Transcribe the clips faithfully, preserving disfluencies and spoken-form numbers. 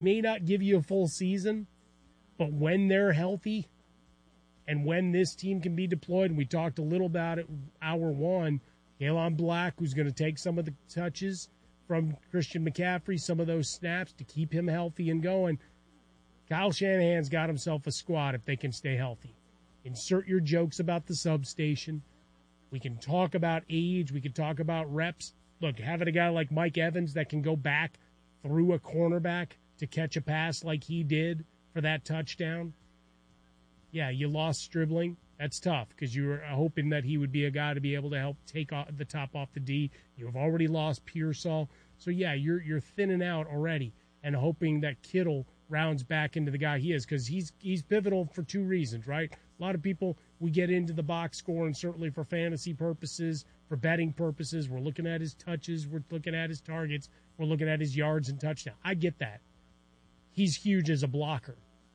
may not give you a full season, but when they're healthy and when this team can be deployed, and we talked a little about it, hour one, Kalon Black, who's going to take some of the touches from Christian McCaffrey, some of those snaps to keep him healthy and going. Kyle Shanahan's got himself a squad if they can stay healthy. Insert your jokes about the substation. We can talk about age. We can talk about reps. Look, having a guy like Mike Evans that can go back through a cornerback to catch a pass like he did for that touchdown. Yeah, you lost Stribling. That's tough because you were hoping that he would be a guy to be able to help take off the top off the D. You have already lost Pearsall. So, yeah, you're you're thinning out already and hoping that Kittle rounds back into the guy he is because he's, he's pivotal for two reasons, right? A lot of people, we get into the box score, and certainly for fantasy purposes, for betting purposes, we're looking at his touches, we're looking at his targets, we're looking at his yards and touchdown. I get that. He's huge as a blocker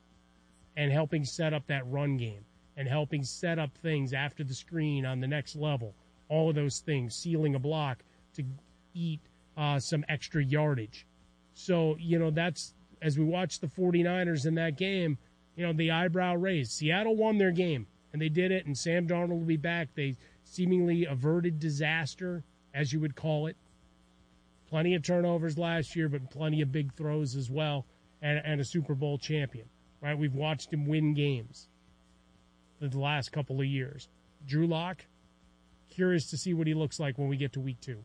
and helping set up that run game and helping set up things after the screen on the next level. All of those things, sealing a block to eat uh, some extra yardage. So, you know, that's, as we watch the 49ers in that game, you know, the eyebrow raised. Seattle won their game, and they did it, and Sam Darnold will be back. They seemingly averted disaster, as you would call it. Plenty of turnovers last year, but plenty of big throws as well, and, and a Super Bowl champion, right? We've watched him win games for the last couple of years. Drew Lock, curious to see what he looks like when we get to week two,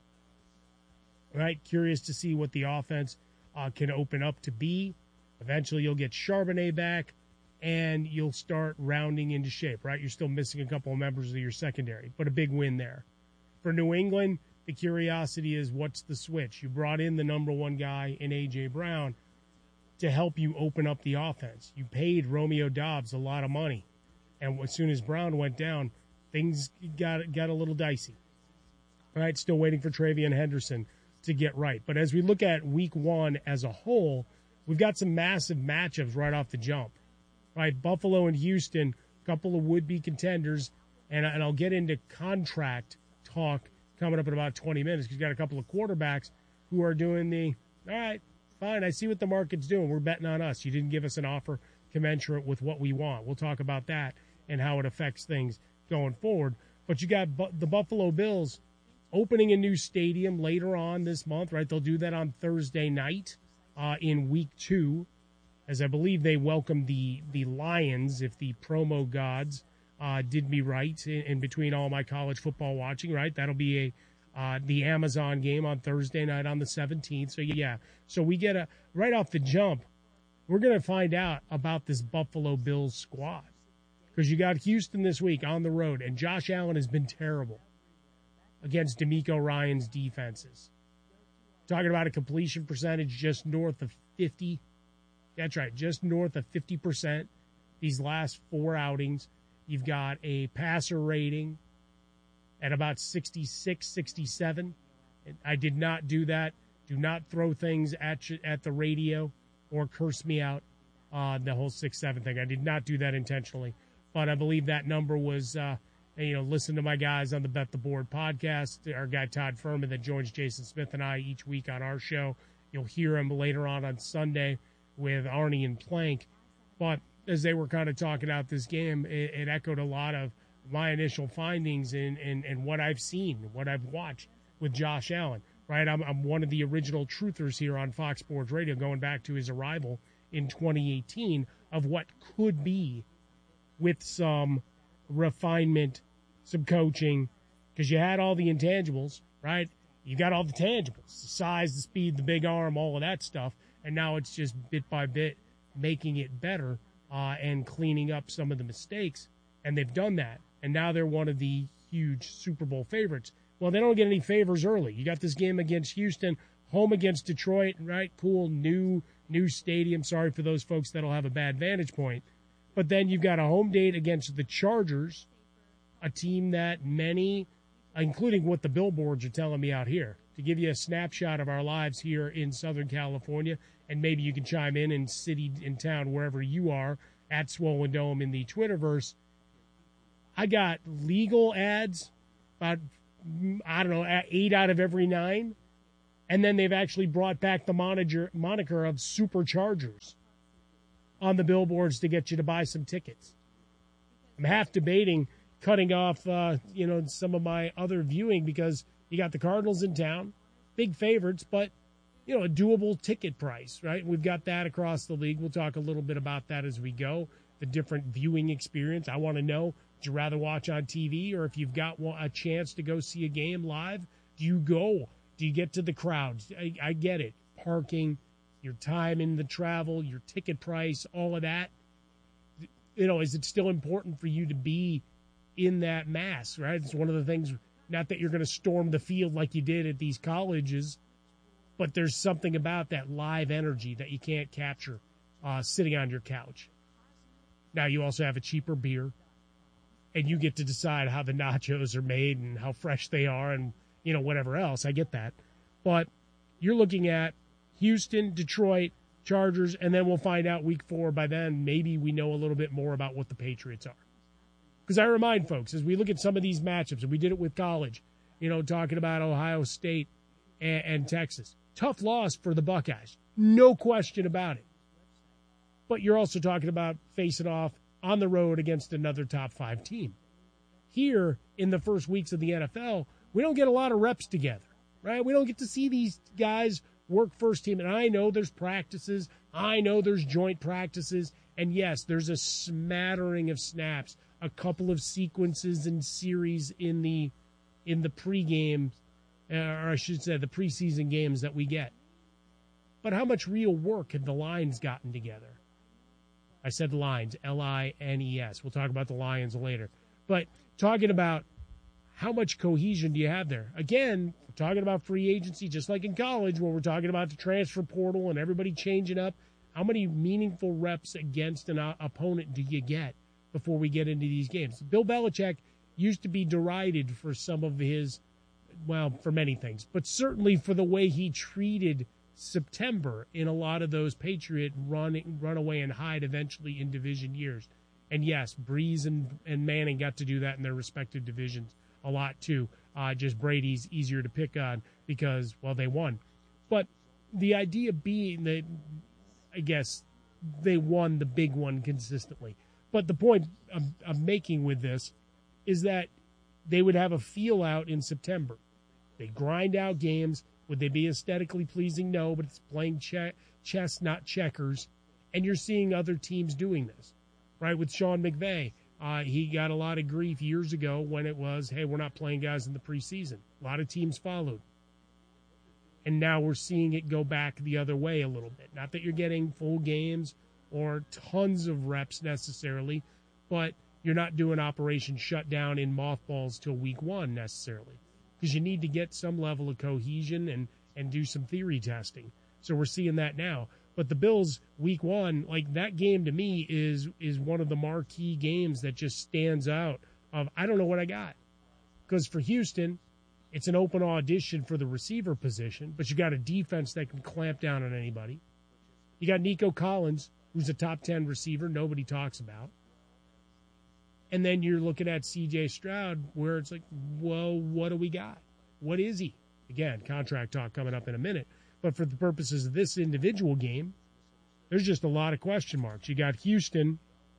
right? Curious to see what the offense uh, can open up to be. Eventually you'll get Charbonnet back, and you'll start rounding into shape, right? You're still missing a couple of members of your secondary, but a big win there. For New England, the curiosity is what's the switch? You brought in the number one guy in A J. Brown to help you open up the offense. You paid Romeo Doubs a lot of money, and as soon as Brown went down, things got got a little dicey. All right, still waiting for Travion Henderson to get right. But as we look at week one as a whole, we've got some massive matchups right off the jump. Right, Buffalo and Houston, a couple of would-be contenders, and, and I'll get into contract talk coming up in about twenty minutes because you've got a couple of quarterbacks who are doing the, all right, fine, I see what the market's doing. We're betting on us. You didn't give us an offer commensurate with what we want. We'll talk about that and how it affects things going forward. But you got bu- the Buffalo Bills opening a new stadium later on this month, right? They'll do that on Thursday night uh, in week two. As I believe they welcomed the, the Lions, if the promo gods uh, did me right in, in between all my college football watching, right? That'll be a uh, the Amazon game on Thursday night on the seventeenth. So, yeah, so we get a right off the jump, we're going to find out about this Buffalo Bills squad because you got Houston this week on the road, and Josh Allen has been terrible against DeMeco Ryans' defenses. Talking about a completion percentage just north of fifty. That's right, just north of fifty percent these last four outings. You've got a passer rating at about sixty-six, sixty-seven. And I did not do that. Do not throw things at you, at the radio or curse me out on uh, the whole six seven thing. I did not do that intentionally. But I believe that number was, uh, you know, listen to my guys on the Bet the Board podcast, our guy Todd Furman that joins Jason Smith and I each week on our show. You'll hear him later on on Sunday with Arnie and Plank. But as they were kind of talking out this game, it, it echoed a lot of my initial findings and and and what I've seen, what I've watched with Josh Allen, right? I'm, I'm one of the original truthers here on Fox Sports Radio going back to his arrival in twenty eighteen of what could be with some refinement, some coaching, because you had all the intangibles, right? You got all the tangibles, the size, the speed, the big arm, all of that stuff. And now it's just bit by bit making it better uh, and cleaning up some of the mistakes. And they've done that. And now they're one of the huge Super Bowl favorites. Well, they don't get any favors early. You got this game against Houston, home against Detroit, right? Cool, new new stadium. Sorry for those folks that'll have a bad vantage point. But then you've got a home date against the Chargers, a team that many, including what the billboards are telling me out here, to give you a snapshot of our lives here in Southern California, and maybe you can chime in in city, in town, wherever you are, at Swollen Dome in the Twitterverse. I got legal ads, about, I don't know, eight out of every nine, And then they've actually brought back the moniker, moniker of Superchargers on the billboards to get you to buy some tickets. I'm half debating cutting off, uh, you know, some of my other viewing because you got the Cardinals in town, big favorites, but, you know, a doable ticket price, right? We've got that across the league. We'll talk a little bit about that as we go, the different viewing experience. I want to know, would you rather watch on T V, or if you've got a chance to go see a game live, do you go? Do you get to the crowds? I, I get it. Parking, your time in the travel, your ticket price, all of that. You know, is it still important for you to be in that mass, right? It's one of the things, not that you're going to storm the field like you did at these colleges, but there's something about that live energy that you can't capture uh, sitting on your couch. Now, you also have a cheaper beer, and you get to decide how the nachos are made and how fresh they are and, you know, whatever else. I get that. But you're looking at Houston, Detroit, Chargers, and then we'll find out week four. By then, maybe we know a little bit more about what the Patriots are. Because I remind folks, as we look at some of these matchups, and we did it with college, you know, talking about Ohio State and, and Texas. Tough loss for the Buckeyes. No question about it. But you're also talking about facing off on the road against another top five team. Here, in the first weeks of the N F L, we don't get a lot of reps together, right? We don't get to see these guys work first team. And I know there's practices. I know there's joint practices. And yes, there's a smattering of snaps, a couple of sequences and series in the in the pregame, or I should say the preseason games that we get. But how much real work have the Lions gotten together? I said Lions, L I N E S. We'll talk about the Lions later. But talking about how much cohesion do you have there? Again, we're talking about free agency, just like in college, where we're talking about the transfer portal and everybody changing up. How many meaningful reps against an uh, opponent do you get before we get into these games? Bill Belichick used to be derided for some of his, well, for many things, but certainly for the way he treated September in a lot of those Patriot run, run away and hide eventually in division years. And yes, Breeze and, and Manning got to do that in their respective divisions a lot too. Uh, just Brady's easier to pick on because, well, they won. But the idea being that, I guess, they won the big one consistently. But the point I'm, I'm making with this is that they would have a feel out in September. They grind out games. Would they be aesthetically pleasing? No, but it's playing che- chess, not checkers. And you're seeing other teams doing this, right? With Sean McVay, uh, he got a lot of grief years ago when it was, hey, we're not playing guys in the preseason. A lot of teams followed. And now we're seeing it go back the other way a little bit. Not that you're getting full games or tons of reps necessarily, but you're not doing Operation Shutdown in mothballs till week one necessarily, because you need to get some level of cohesion and, and do some theory testing. So we're seeing that now. But the Bills, week one, like that game to me is is one of the marquee games that just stands out of, I don't know what I got. Because for Houston, it's an open audition for the receiver position, but you got a defense that can clamp down on anybody. You got Nico Collins, who's a top ten receiver nobody talks about. And then you're looking at C J Stroud, where it's like, well, what do we got? What is he? Again, contract talk coming up in a minute. But for the purposes of this individual game, there's just a lot of question marks. You got Houston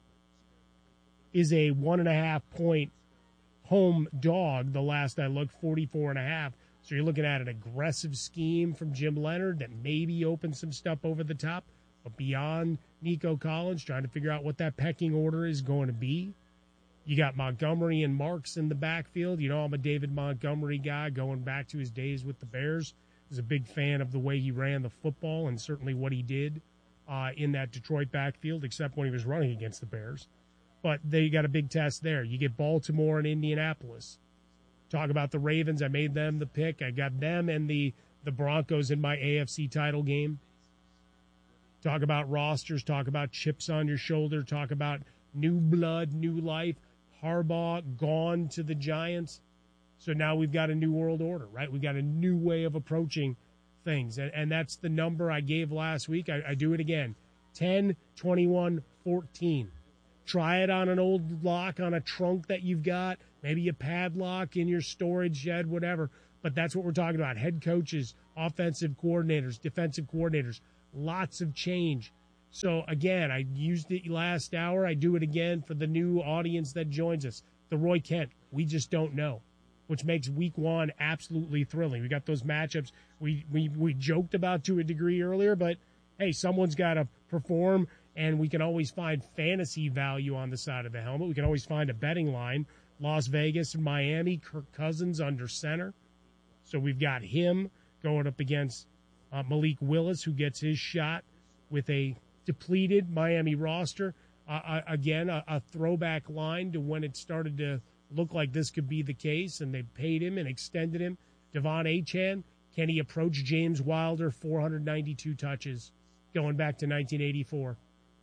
is a one and a half point home dog. The last I looked, forty-four and a half. So you're looking at an aggressive scheme from Jim Leonard that maybe opens some stuff over the top, but beyond Nico Collins, trying to figure out what that pecking order is going to be. You got Montgomery and Marks in the backfield. You know, I'm a David Montgomery guy going back to his days with the Bears. I was a big fan of the way he ran the football and certainly what he did uh, in that Detroit backfield, except when he was running against the Bears. But they got a big test there. You get Baltimore and Indianapolis. Talk about the Ravens. I made them the pick. I got them and the, the Broncos in my A F C title game. Talk about rosters. Talk about chips on your shoulder. Talk about new blood, new life. Harbaugh gone to the Giants. So now we've got a new world order, right? We've got a new way of approaching things. And, and that's the number I gave last week. I, I do it again. ten, twenty-one, fourteen. Try it on an old lock on a trunk that you've got, maybe a padlock in your storage shed, whatever. But that's what we're talking about. Head coaches, offensive coordinators, defensive coordinators, lots of change. So, again, I used it last hour. I do it again for the new audience that joins us. The Roy Kent, we just don't know, which makes week one absolutely thrilling. We got those matchups we, we, we joked about to a degree earlier, but, hey, someone's got to perform, and we can always find fantasy value on the side of the helmet. We can always find a betting line. Las Vegas and Miami, Kirk Cousins under center. So we've got him going up against uh, Malik Willis, who gets his shot with a depleted Miami roster. Uh, uh, again, a, a throwback line to when it started to look like this could be the case, and they paid him and extended him. Devon Achane, can he approach James Wilder, four hundred ninety-two touches, going back to nineteen eighty-four?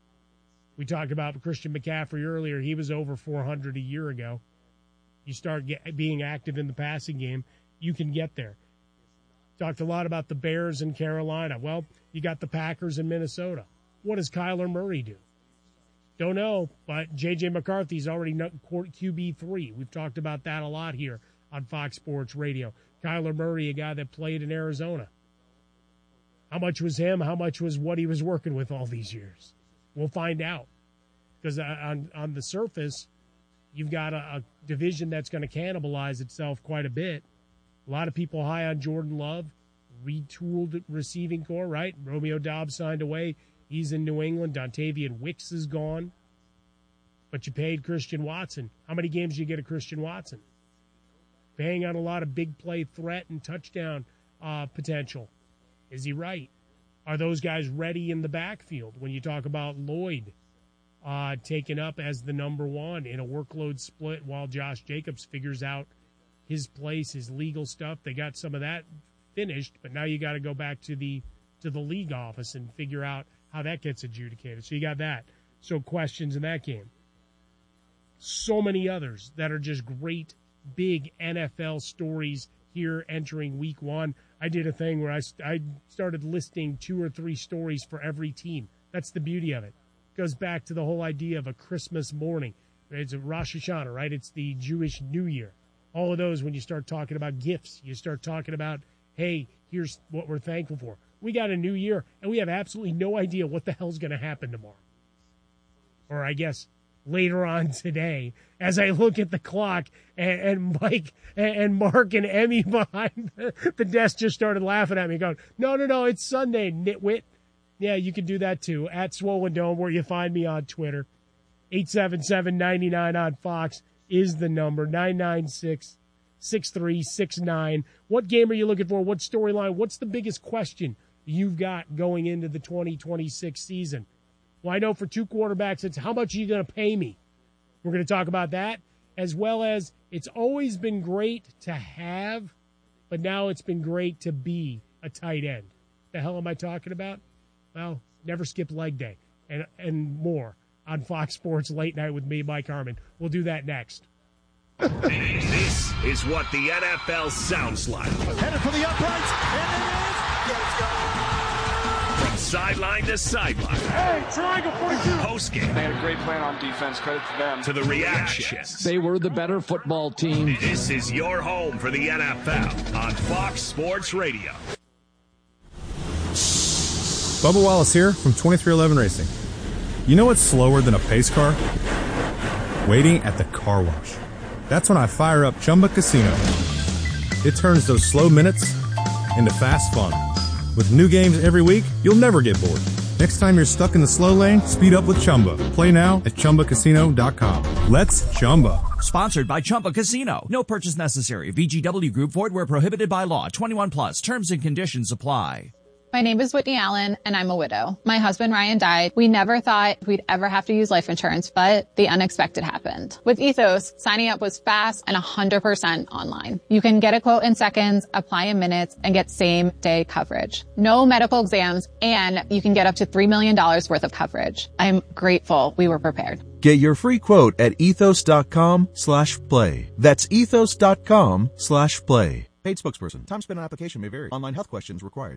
We talked about Christian McCaffrey earlier. He was over four hundred a year ago. You start get, being active in the passing game, you can get there. Talked a lot about the Bears in Carolina. Well, you got the Packers in Minnesota. What does Kyler Murray do? Don't know, but J J McCarthy's already Q B three. We've talked about that a lot here on Fox Sports Radio. Kyler Murray, a guy that played in Arizona. How much was him? How much was what he was working with all these years? We'll find out. Because on, on the surface, you've got a, a division that's going to cannibalize itself quite a bit. A lot of people high on Jordan Love, retooled receiving core, right? Romeo Doubs signed away. He's in New England. Dontavian Wicks is gone. But you paid Christian Watson. How many games do you get a Christian Watson? Paying on a lot of big play threat and touchdown uh, potential. Is he right? Are those guys ready in the backfield when you talk about Lloyd uh, taken up as the number one in a workload split while Josh Jacobs figures out his place, his legal stuff? They got some of that finished, but now you got to go back to the to the league office and figure out how that gets adjudicated. So you got that. So questions in that game. So many others that are just great, big N F L stories here entering week one. I did a thing where I, I started listing two or three stories for every team. That's the beauty of it. It goes back to the whole idea of a Christmas morning. It's a Rosh Hashanah, right? It's the Jewish New Year. All of those, when you start talking about gifts, you start talking about, hey, here's what we're thankful for. We got a new year, and we have absolutely no idea what the hell's going to happen tomorrow. Or I guess later on today, as I look at the clock, and, and Mike and, and Mark and Emmy behind the, the desk just started laughing at me, going, no, no, no, it's Sunday, nitwit. Yeah, you can do that too, at Swollen Dome, where you find me on Twitter. eight seven seven, nine nine on Fox is the number, nine nine six, six three six nine. What game are you looking for? What storyline? What's the biggest question you've got going into the twenty twenty-six season? Well, I know for two quarterbacks, it's how much are you going to pay me? We're going to talk about that, as well as it's always been great to have, but now it's been great to be a tight end. The hell am I talking about? Well, never skip leg day and and more on Fox Sports Late Night with me, Mike Harmon. We'll do that next. This is what the N F L sounds like. Headed for the uprights, and it is. Let's go. From sideline to sideline. Hey, triangle forty-two. Postgame. They had a great plan on defense. Credit to them. To the reactions. They were the better football team. This is your home for the N F L on Fox Sports Radio. Bubba Wallace here from twenty-three eleven Racing. You know what's slower than a pace car? Waiting at the car wash. That's when I fire up Chumba Casino. It turns those slow minutes into fast fun. With new games every week, you'll never get bored. Next time you're stuck in the slow lane, speed up with Chumba. Play now at Chumba Casino dot com. Let's Chumba. Sponsored by Chumba Casino. No purchase necessary. V G W Group. Void where prohibited by law. twenty-one plus. Terms and conditions apply. My name is Whitney Allen, and I'm a widow. My husband, Ryan, died. We never thought we'd ever have to use life insurance, but the unexpected happened. With Ethos, signing up was fast and one hundred percent online. You can get a quote in seconds, apply in minutes, and get same-day coverage. No medical exams, and you can get up to three million dollars worth of coverage. I'm grateful we were prepared. Get your free quote at ethos.com slash play. That's ethos.com slash play. Paid spokesperson. Time spent on application may vary. Online health questions required.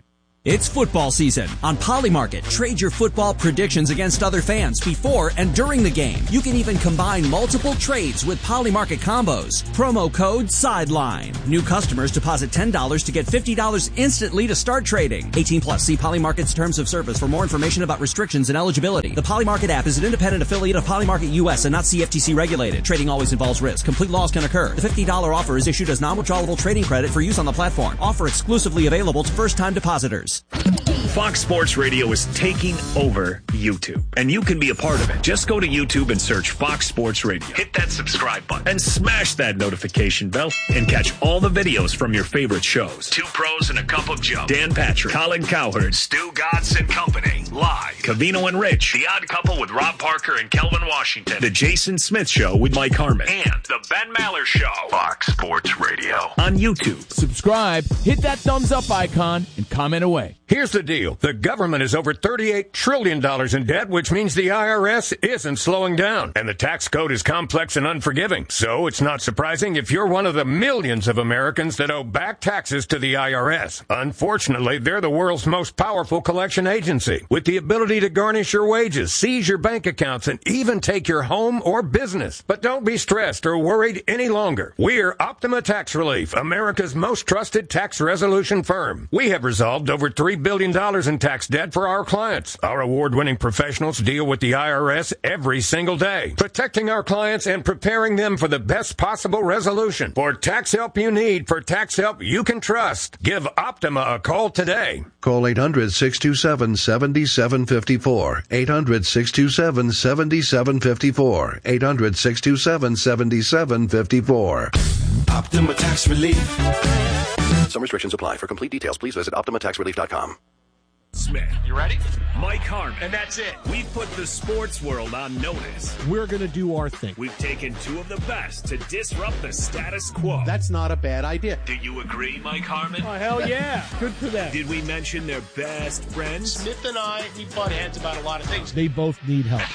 It's football season. On Polymarket, trade your football predictions against other fans before and during the game. You can even combine multiple trades with Polymarket combos. Promo code SIDELINE. New customers deposit ten dollars to get fifty dollars instantly to start trading. eighteen plus. See Polymarket's terms of service for more information about restrictions and eligibility. The Polymarket app is an independent affiliate of Polymarket U S and not C F T C regulated. Trading always involves risk. Complete loss can occur. The fifty dollars offer is issued as non-withdrawable trading credit for use on the platform. Offer exclusively available to first-time depositors. Fox Sports Radio is taking over YouTube, and you can be a part of it. Just go to YouTube and search Fox Sports Radio. Hit that subscribe button and smash that notification bell and catch all the videos from your favorite shows. Two Pros and a Cup of Joe. Dan Patrick, Colin Cowherd, Stu Godson and Company. Live. Covino and Rich. The Odd Couple with Rob Parker and Kelvin Washington. The Jason Smith Show with Mike Harmon. And The Ben Maller Show. Fox Sports Radio. On YouTube. Subscribe, hit that thumbs up icon, and comment away. Here's the deal. The government is over thirty-eight trillion dollars in debt, which means the I R S isn't slowing down. And the tax code is complex and unforgiving. So it's not surprising if you're one of the millions of Americans that owe back taxes to the I R S. Unfortunately, they're the world's most powerful collection agency, with the ability to garnish your wages, seize your bank accounts, and even take your home or business. But don't be stressed or worried any longer. We're Optima Tax Relief, America's most trusted tax resolution firm. We have resolved over three billion dollars in tax debt for our clients. Our award-winning professionals deal with the I R S every single day, protecting our clients and preparing them for the best possible resolution. For tax help you need, for tax help you can trust, give Optima a call today. Call eight hundred, six two seven, seven seven five four. eight hundred, six two seven, seven seven five four. eight hundred, six two seven, seven seven five four. Optima Tax Relief. Some restrictions apply. For complete details, please visit optima tax relief dot com. Smith. You ready? Mike Harmon. And that's it. We've put the sports world on notice. We're going to do our thing. We've taken two of the best to disrupt the status quo. That's not a bad idea. Do you agree, Mike Harmon? Oh, hell yeah. Good for them. Did we mention their best friends? Smith and I, we butt heads about a lot of things. They both need help.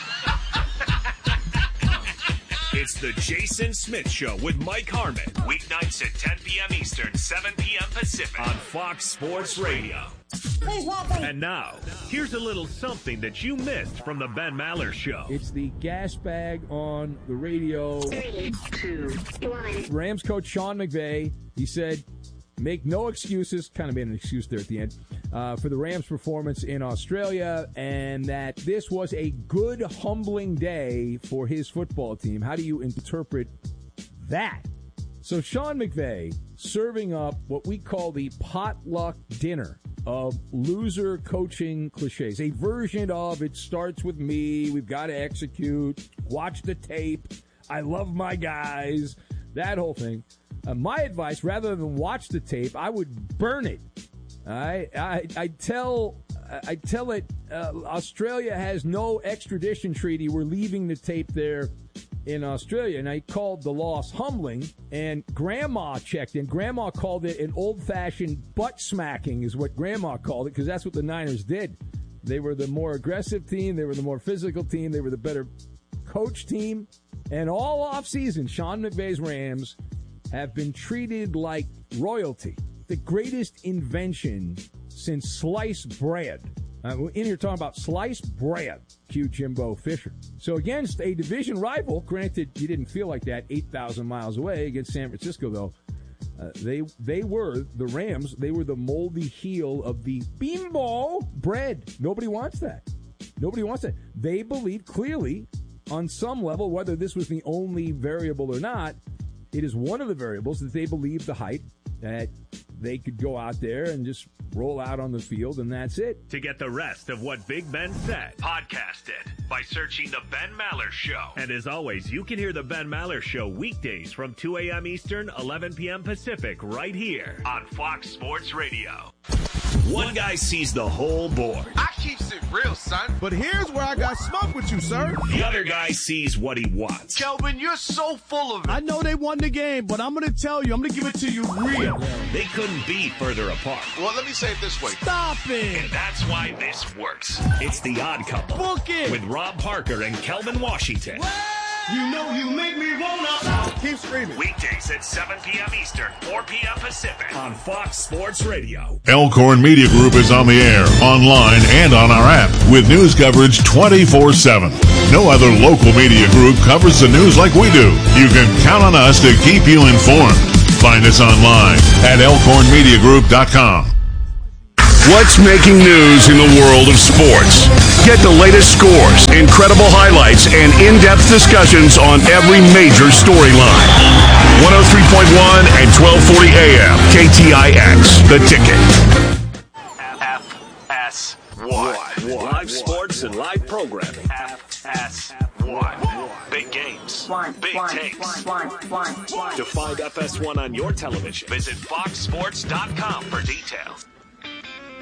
It's the Jason Smith Show with Mike Harmon. Weeknights at ten p.m. Eastern, seven p.m. Pacific on Fox Sports Radio. And now, here's a little something that you missed from the Ben Maller Show. It's the gas bag on the radio. Three, two, one. Rams coach Sean McVay, he said, make no excuses, kind of made an excuse there at the end, uh, for the Rams' performance in Australia, and that this was a good, humbling day for his football team. How do you interpret that? So Sean McVay serving up what we call the potluck dinner of loser coaching cliches, a version of it starts with me, we've got to execute, watch the tape, I love my guys, that whole thing. Uh, my advice, rather than watch the tape, I would burn it. I I, I tell I tell it uh, Australia has no extradition treaty. We're leaving the tape there in Australia, and I called the loss humbling. And Grandma checked in. Grandma called it an old-fashioned butt smacking, is what Grandma called it, because that's what the Niners did. They were the more aggressive team. They were the more physical team. They were the better coach team. And all offseason, Sean McVay's Rams have been treated like royalty. The greatest invention since sliced bread. Uh, in here talking about sliced bread. Cue Jimbo Fisher. So against a division rival, granted you didn't feel like that eight thousand miles away against San Francisco, though, uh, they they were, the Rams, they were the moldy heel of the bimbo bread. Nobody wants that. Nobody wants that. They believe clearly on some level, whether this was the only variable or not, it is one of the variables that they believe the hype that they could go out there and just roll out on the field, and that's it. To get the rest of what Big Ben said, podcast it by searching The Ben Maller Show. And as always, you can hear The Ben Maller Show weekdays from two a.m. Eastern, eleven p.m. Pacific, right here on Fox Sports Radio. One guy sees the whole board. I keeps it real, son. But here's where I got smoke with you, sir. The other guy sees what he wants. Kelvin, you're so full of it. I know they won the game, but I'm going to tell you, I'm going to give it to you real. They couldn't be further apart. Well, let me say it this way. Stop it. And that's why this works. It's The Odd Couple. Book it. With Rob Parker and Kelvin Washington. What? You know you make me wanna keep screaming. Weekdays at seven p.m. Eastern, four p.m. Pacific on Fox Sports Radio. Elkhorn Media Group is on the air, online, and on our app with news coverage twenty-four seven. No other local media group covers the news like we do. You can count on us to keep you informed. Find us online at elkhorn media group dot com. What's making news in the world of sports? Get the latest scores, incredible highlights, and in-depth discussions on every major storyline. one oh three point one and twelve forty A M, K T I X, The Ticket. F S one. Live sports and live programming. F S one. Big games. Big takes. To find F S one on your television, visit fox sports dot com for details.